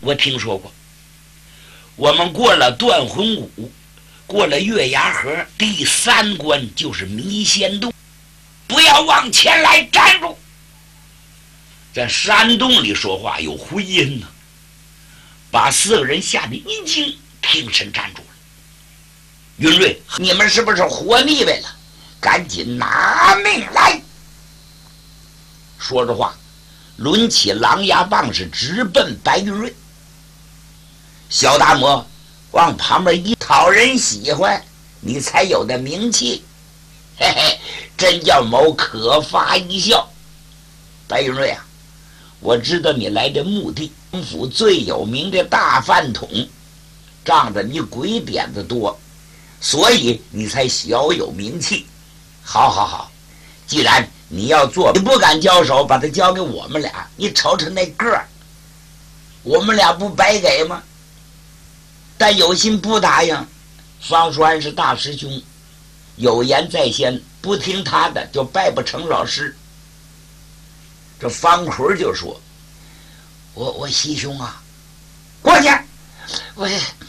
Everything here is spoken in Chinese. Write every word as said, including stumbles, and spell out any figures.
我听说过。我们过了断魂谷，过了月牙河，第三关就是迷仙洞，不要往前来，站住！在山洞里说话有回音呢，把四个人吓得一惊，挺身站住了。云瑞，你们是不是活腻歪了？赶紧拿命来！说着话，抡起狼牙棒是直奔白云瑞。小达摩往旁边一讨人喜欢，你才有的名气，嘿嘿，真叫某可发一笑。白云瑞啊，我知道你来的目的，政府最有名的大饭桶，仗着你鬼点子多，所以你才小有名气。好好好，既然你要做，你不敢交手，把它交给我们俩，你瞅瞅那个儿，我们俩不白给吗？但有心不答应。方叔安是大师兄，有言在先，不听他的就拜不成老师。这方奎就说：“我我西兄啊，过去，我